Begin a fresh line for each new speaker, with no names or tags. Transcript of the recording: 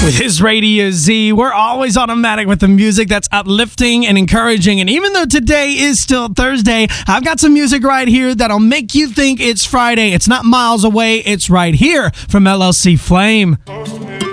It is Radio Z. We're always automatic with the music that's uplifting and encouraging. And even though today is still Thursday, I've got some music right here that'll make you think it's Friday. It's not miles away. It's right here from LLC Flame.